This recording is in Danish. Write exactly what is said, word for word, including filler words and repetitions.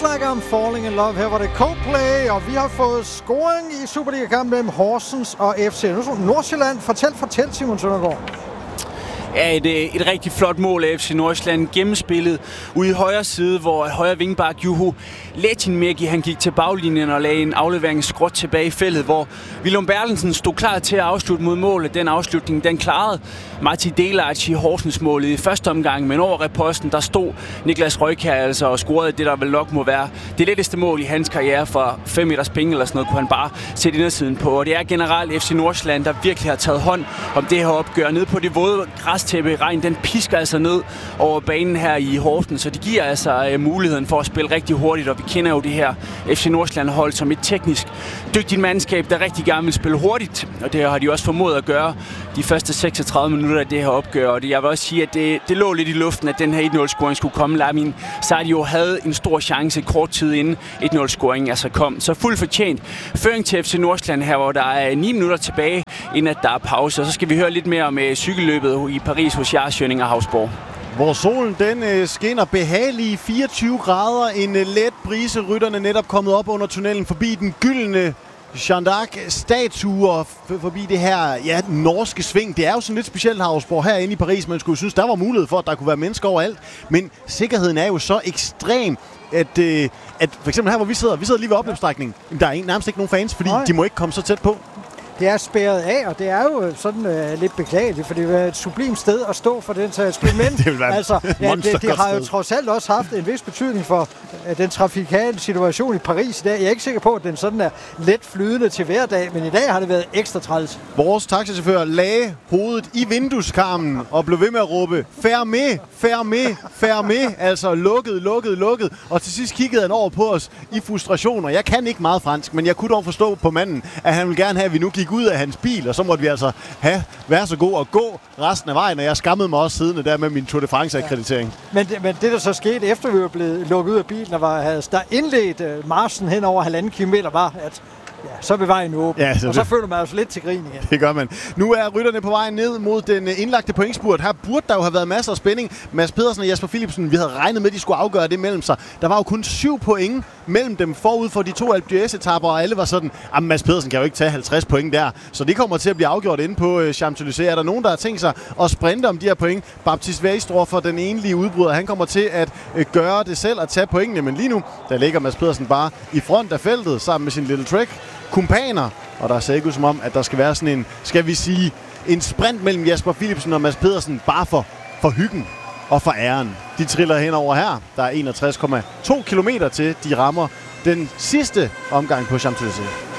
Feels Like I'm Falling in Love. Her var det Coldplay, og vi har fået scoring i Superliga-kampen mellem Horsens og F C Nordsjælland. Fortæl, fortæl, Simon Søndergaard. Ja, et, et rigtig flot mål af F C Nordsjælland, gennemspillet ude i højre side, hvor højre vingbak Juho Letinmäki, han gik til baglinjen og lagde en aflevering skråt tilbage i feltet, hvor Willum Bertelsen stod klar til at afslutte mod målet. Den afslutning, den klarede Martin Delac i Horsens målet i første omgang, men over reposten, der stod Niklas Røykjær altså og scorede det, der vel nok må være det letteste mål i hans karriere for fem meters penge eller sådan noget, kunne han bare sætte indersiden på. Og det er generelt F C Nordsjælland, der virkelig har taget hånd om det her opgør. Nede på det våde græstæppe, regn, den pisker altså ned over banen her i Horsens, så det giver altså uh, muligheden for at spille rigtig hurtigt, og vi kender jo det her F C Nordsjælland-hold som et teknisk dygtigt mandskab, der rigtig gerne vil spille hurtigt, og det har de også formået at gøre de første seksogtredive minutter af det her opgør, og det, jeg vil også sige, at det, det lå lidt i luften, at den her et nul-scoring skulle komme. Lamin Sadio havde en stor chance kort tid inden et nul-scoring altså kom, så fuldt fortjent føring til F C Nordsjælland her, hvor der er ni minutter tilbage, inden at der er pause, og så skal vi høre lidt mere om uh, cykelløbet i Paris hos Jars-Schønning og Havsborg. Hvor solen den øh, skinner behagelige fireogtyve grader, en øh, let brise, rytterne netop kommet op under tunnelen forbi den gyldne Jeanne d'Arc-statue og forbi det her ja, norske sving. Det er jo sådan lidt specielt, Havsborg, herinde i Paris. Man skulle synes, der var mulighed for, at der kunne være mennesker overalt. Men sikkerheden er jo så ekstrem, at, øh, at for eksempel her, hvor vi sidder, vi sidder lige ved opløbsstrækningen. Der er nærmest ikke nogen fans, fordi Nej. de må ikke komme så tæt på. Det er spærret af, og det er jo sådan øh, lidt beklageligt, for det vil være et sublimt sted at stå for den sags skyld. Men det vil være altså, ja, det, det har jo sted. trods alt også haft en vis betydning for uh, den trafikale situation i Paris i dag. Jeg er ikke sikker på, at den sådan er let flydende til hverdag, men i dag har det været ekstra træls. Vores taxichauffør lagde hovedet i vindueskarmen og blev ved med at råbe fermé, fermé, fermé, altså lukket, lukket, lukket. Og til sidst kiggede han over på os i frustration, og jeg kan ikke meget fransk, men jeg kunne dog forstå på manden, at han ville gerne have, at vi nu gik ud af hans bil, og så måtte vi altså have, være så god at gå resten af vejen, og jeg skammede mig også siddende der med min Tour de France-akkreditering. Ja. Men, det, men det, der så skete, efter vi var blevet lukket ud af bilen, og var, havde der indledt uh, marchen hen over halvanden kilometer, var, at ja, så vil vejen åben. Ja, så og så det. føler man altså lidt til grin igen. Det gør man. Nu er rytterne på vej ned mod den indlagte pointspurt. Her burde der jo have været masser af spænding. Mads Pedersen og Jesper Philipsen, vi havde regnet med, at de skulle afgøre det mellem sig. Der var jo kun syv point mellem dem forud for de to Alpe d'Huez-etapper, og alle var sådan, at Mads Pedersen kan jo ikke tage halvtreds point der. Så det kommer til at blive afgjort inde på Champs-Élysées. Er der nogen, der har tænkt sig at sprinte om de her point? Baptiste Weistroffer, den enlige udbryder, han kommer til at gøre det selv og tage pointene. Men lige nu, der ligger Mads Pedersen bare i front af feltet sammen med sin Little Trek kumpaner, og der ser ikke ud som om, at der skal være sådan en, skal vi sige, en sprint mellem Jesper Philipsen og Mads Pedersen, bare for, for hyggen og for æren. De triller henover her. Der er enogtres komma to kilometer til, de rammer den sidste omgang på Champs-Élysées.